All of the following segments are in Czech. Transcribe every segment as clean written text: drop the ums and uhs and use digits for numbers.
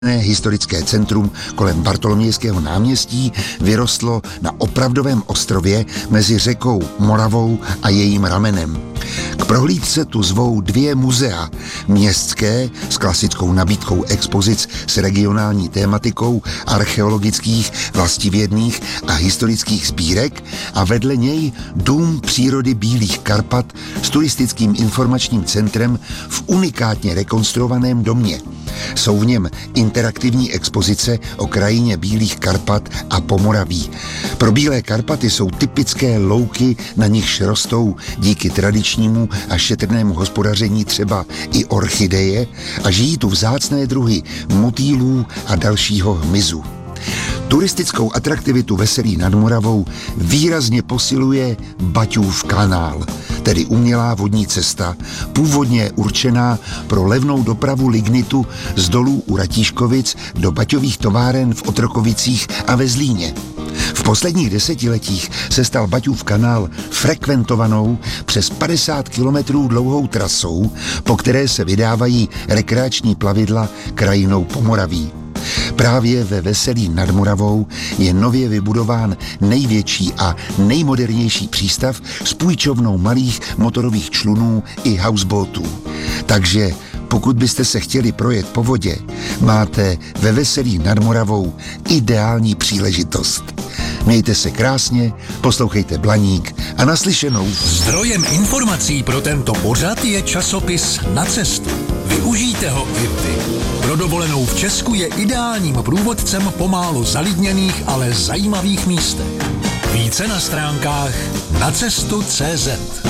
Historické centrum kolem Bartolomějského náměstí vyrostlo na opravdovém ostrově mezi řekou Moravou a jejím ramenem. K prohlídce tu zvou 2 muzea. Městské s klasickou nabídkou expozic s regionální tématikou archeologických, vlastivědných a historických sbírek a vedle něj Dům přírody Bílých Karpat s turistickým informačním centrem v unikátně rekonstruovaném domě. Jsou v něm interaktivní expozice o krajině Bílých Karpat a Pomoraví. Pro Bílé Karpaty jsou typické louky, na nichž rostou díky tradičnímu a šetrnému hospodaření třeba i orchideje a žijí tu vzácné druhy motýlů a dalšího hmyzu. Turistickou atraktivitu Veselí nad Moravou výrazně posiluje Baťův kanál, tedy umělá vodní cesta, původně určená pro levnou dopravu lignitu z dolů u Ratíškovic do baťových továren v Otrokovicích a ve Zlíně. V posledních desetiletích se stal Baťův kanál frekventovanou přes 50 kilometrů dlouhou trasou, po které se vydávají rekreační plavidla krajinou Pomoraví. Právě ve Veselí nad Moravou je nově vybudován největší a nejmodernější přístav s půjčovnou malých motorových člunů i houseboatů. Takže pokud byste se chtěli projet po vodě, máte ve Veselí nad Moravou ideální příležitost. Mějte se krásně, poslouchejte Blaník a naslyšenou. Zdrojem informací pro tento pořad je časopis Na cestu. Využijte ho i vy. Pro dovolenou v Česku je ideálním průvodcem po málo zalidněných, ale zajímavých místech. Více na stránkách nacestu.cz.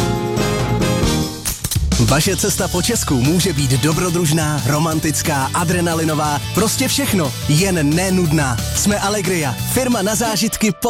Vaše cesta po Česku může být dobrodružná, romantická, adrenalinová, prostě všechno, jen nenudná. Jsme Allegria, firma na zážitky po